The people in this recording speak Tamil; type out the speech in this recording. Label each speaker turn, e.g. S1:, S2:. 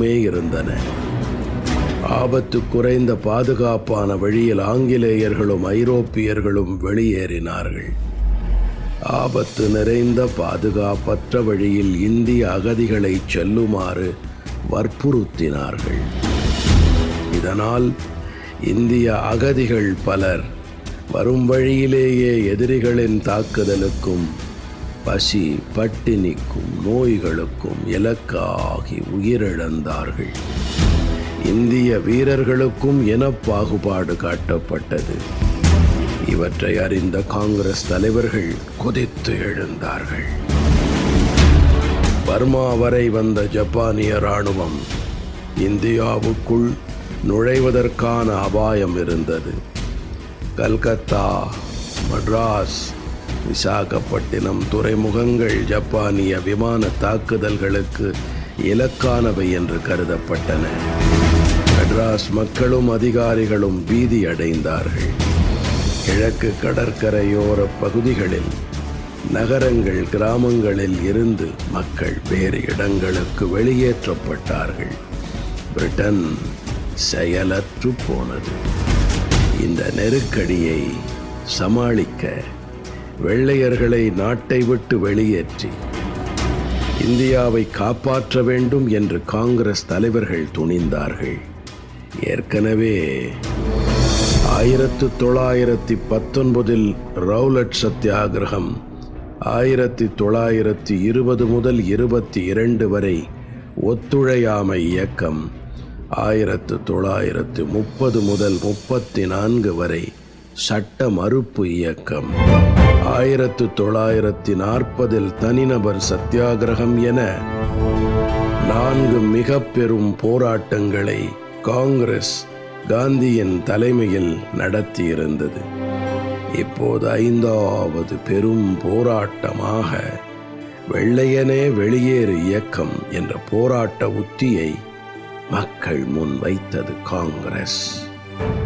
S1: மட்டுமே இருந்தன. ஆபத்து குறைந்த பாதுகாப்பான வழியில் ஆங்கிலேயர்களும் ஐரோப்பியர்களும் வெளியேறினார்கள். ஆபத்து நிறைந்த பாதுகாப்பற்ற வழியில் இந்திய அகதிகளை செல்லுமாறு வற்புறுத்தினார்கள். இதனால் இந்திய அகதிகள் பலர் வரும் வழியிலேயே எதிரிகளின் தாக்குதலுக்கும் பசி பட்டினிக்கும் நோய்களுக்கும் இலக்காகி உயிரிழந்தார்கள். இந்திய வீரர்களுக்கும் இனப்பாகுபாடு காட்டப்பட்டது. இவற்றை அறிந்த காங்கிரஸ் தலைவர்கள் கொதித்து எழுந்தார்கள். பர்மா வரை வந்த ஜப்பானிய இராணுவம் இந்தியாவுக்குள் நுழைவதற்கான அபாயம் இருந்தது. கல்கத்தா, மட்ராஸ், விசாகப்பட்டினம் துறைமுகங்கள் ஜப்பானிய விமான தாக்குதல்களுக்கு இலக்கானவை என்று கருதப்பட்டன. மெட்ராஸ் மக்களும் அதிகாரிகளும் பீதி அடைந்தார்கள். கிழக்கு கடற்கரையோர பகுதிகளில், நகரங்கள், கிராமங்களில் இருந்து மக்கள் வேறு இடங்களுக்கு வெளியேற்றப்பட்டார்கள். பிரிட்டன் செயலற்று போனது. இந்த நெருக்கடியை சமாளிக்க வெள்ளையர்களை நாட்டை விட்டு வெளியேற்றி இந்தியாவை காப்பாற்ற வேண்டும் என்று காங்கிரஸ் தலைவர்கள் துணிந்தார்கள். ஏற்கனவே 1919 ரவுலட் சத்தியாகிரகம், 1920 முதல் 22 வரை ஒத்துழையாமை இயக்கம், 1930 முதல் 34 வரை சட்ட மறுப்பு இயக்கம், 1940 தனிநபர் சத்தியாகிரகம் என 4 மிக பெரும் போராட்டங்களை காங்கிரஸ் காந்தியின் தலைமையில் நடத்தியிருந்தது. இப்போது 5வது பெரும் போராட்டமாக வெள்ளையனே வெளியேறு இயக்கம் என்ற போராட்ட உத்தியை மக்கள் முன் வைத்தது காங்கிரஸ்.